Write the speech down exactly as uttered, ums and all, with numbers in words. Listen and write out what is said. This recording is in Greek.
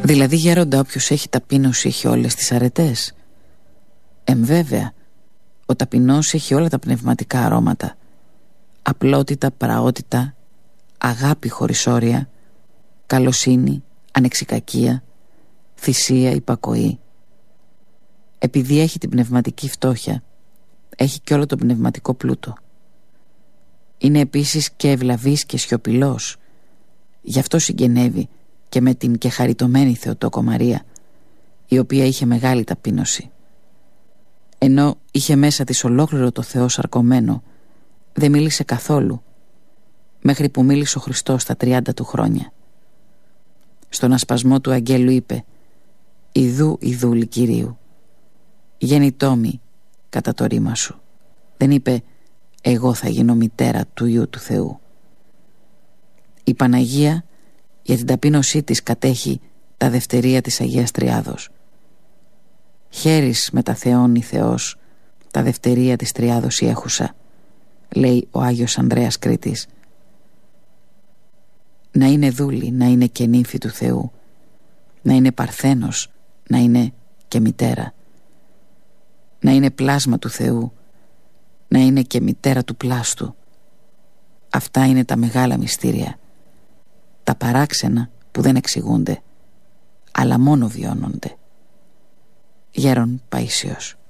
Δηλαδή γέροντα, όποιος έχει ταπείνωση έχει όλες τις αρετές? Εμ βέβαια, ο ταπεινός έχει όλα τα πνευματικά αρώματα: απλότητα, πραότητα, αγάπη χωρίς όρια, καλοσύνη, ανεξικακία, θυσία, υπακοή. Επειδή έχει την πνευματική φτώχεια, έχει και όλο το πνευματικό πλούτο. Είναι επίσης και ευλαβής και σιωπηλός. Γι' αυτό συγγενεύει και με την και χαριτωμένη Θεοτόκο Μαρία, η οποία είχε μεγάλη ταπείνωση. Ενώ είχε μέσα της ολόκληρο το Θεό σαρκωμένο, δεν μίλησε καθόλου, μέχρι που μίλησε ο Χριστός στα τριάντα του χρόνια. Στον ασπασμό του αγγέλου είπε: «Ιδού, Ιδούλη Κυρίου, γέννητό μη κατά το ρήμα σου». Δεν είπε: «Εγώ θα γίνω μητέρα του Υιού του Θεού». Η Παναγία για την ταπείνωσή της κατέχει τα δευτερία της Αγίας Τριάδος. «Χαίρις με τα Θεόν η Θεός, τα δευτερία της Τριάδος η έχουσα», λέει ο Άγιος Ανδρέας Κρήτης. Να είναι δούλη, να είναι και νύμφη του Θεού, να είναι παρθένος, να είναι και μητέρα, να είναι πλάσμα του Θεού, να είναι και μητέρα του πλάστου. Αυτά είναι τα μεγάλα μυστήρια, τα παράξενα που δεν εξηγούνται, αλλά μόνο βιώνονται. Γέρον Παΐσιος.